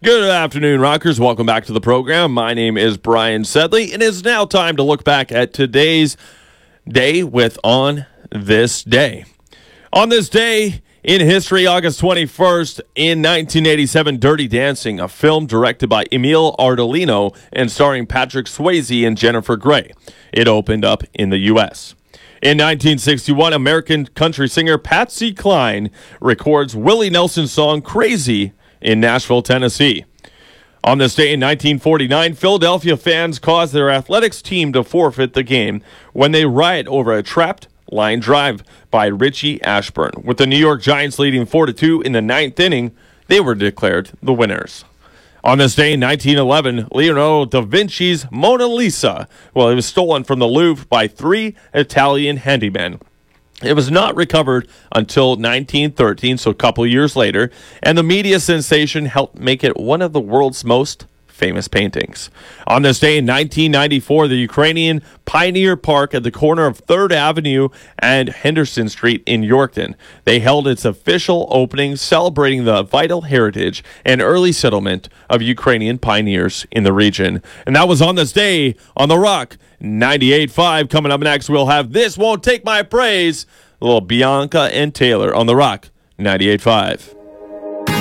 Good afternoon, Rockers. Welcome back to the program. My name is Brian Sedley. It is now time to look back at today's day with On This Day. On this day in history, August 21st, in 1987, Dirty Dancing, a film directed by Emile Ardolino and starring Patrick Swayze and Jennifer Grey. It opened up in the U.S. In 1961, American country singer Patsy Cline records Willie Nelson's song Crazy in Nashville, Tennessee. On this day in 1949, Philadelphia fans caused their athletics team to forfeit the game when they riot over a trapped line drive by Richie Ashburn. With the New York Giants leading 4-2 in the ninth inning, they were declared the winners. On this day in 1911, Leonardo da Vinci's Mona Lisa, it was stolen from the Louvre by three Italian handymen. It was not recovered until 1913, so a couple years later, and the media sensation helped make it one of the world's most famous paintings. On this day in 1994, the Ukrainian Pioneer Park at the corner of 3rd Avenue and Henderson Street in Yorkton. They held its official opening celebrating the vital heritage and early settlement of Ukrainian pioneers in the region. And that was on this day on The Rock 98.5. Coming up next, we'll have This Won't Take My Praise, a little Bianca and Taylor on The Rock 98.5.